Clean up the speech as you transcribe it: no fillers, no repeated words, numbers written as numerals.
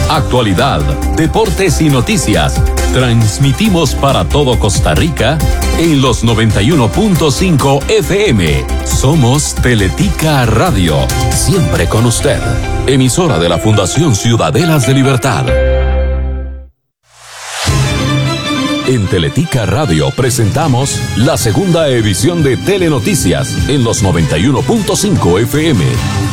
actualidad, deportes y noticias. Transmitimos para todo Costa Rica en los 91.5 FM. Somos Teletica Radio, siempre con usted. Emisora de la Fundación Ciudadelas de Libertad. En Teletica Radio presentamos la segunda edición de Telenoticias en los 91.5 FM.